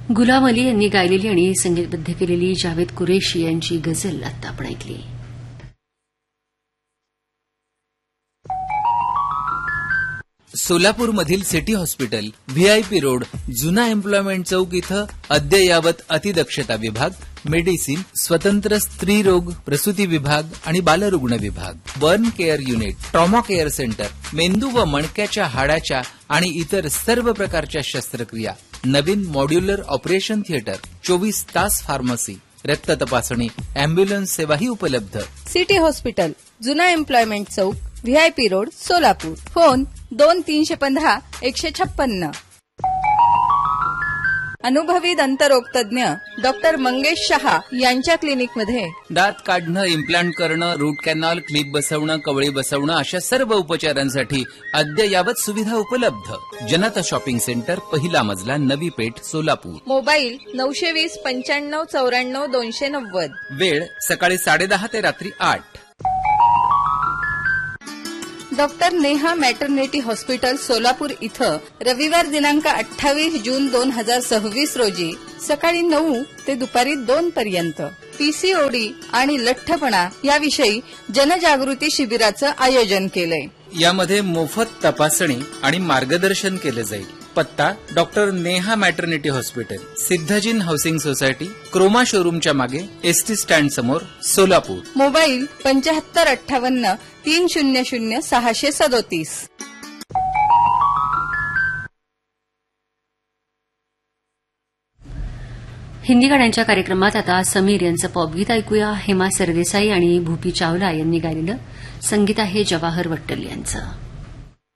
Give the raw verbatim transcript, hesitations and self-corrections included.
गुलाम अली यांनी गायलेली आणि संगीतबद्ध केलेली जावेद कुरेशी यांची गझल आता आपण ऐकली. सोलापूरमधील सिटी हॉस्पिटल, व्हीआयपी रोड, जुना एम्प्लॉयमेंट चौक इथं अद्ययावत अतिदक्षता विभाग, मेडिसिन, स्वतंत्र स्त्री रोग प्रसूती विभाग आणि बालरुग्ण विभाग, burn care unit, trauma care centre, मेंदू व मणक्याच्या हाडाच्या आणि इतर सर्व प्रकारच्या शस्त्रक्रिया, नवीन मॉड्युलर ऑपरेशन थिएटर, चोवीस तास फार्मसी, रक्त तपासणी, अँब्युलन्स सेवाही उपलब्ध. सिटी हॉस्पिटल, जुना एम्प्लॉयमेंट चौक, व्हीआयपी रोड, सोलापूर. फोन दोन तीनशे पंधरा एकशे छप्पन्न. अनुभवी दंतरोग तज्ञ डॉक्टर मंगेश शहा यांच्या क्लिनिकमध्ये दात काढणं, इम्प्लांट करणं, रूट कॅनॉल, क्लिप बसवणं, कवळी बसवणं अशा सर्व उपचारांसाठी अद्ययावत सुविधा उपलब्ध. जनता शॉपिंग सेंटर, पहिला मजला, नवी पेठ, सोलापूर. मोबाईल नऊशे वीस पंच्याण्णव चौऱ्याण्णव दोनशे नव्वद. वेळ सकाळी साडेदहा ते रात्री आठ. Doctor Neha maternity hospital, Solapur इथं रविवार दिनांक अठ्ठावीस जून दोन हजार सव्वीस रोजी सकाळी नऊ ते दुपारी दोन पर्यंत पीसीओडी आणि लठ्ठपणा याविषयी जनजागृती शिबिराचं आयोजन केलंय. यामध्ये मोफत तपासणी आणि मार्गदर्शन केलं जाईल. पत्ता doctor Neha maternity hospital, सिद्धाजीन housing society, Croma शोरूमच्या मागे, एसटी स्टँड समोर, सोलापूर. मोबाईल पंच्याहत्तर अठ्ठावन्न तीन शून्य शून्य सहाशे सदोतीस. हिंदी गाण्यांच्या कार्यक्रमात आता समीर यांचं पॉपगीत ऐकूया. हेमा सरदेसाई आणि भूपी चावला यांनी गायलेलं. संगीत आहे जवाहर वट्टल यांचं.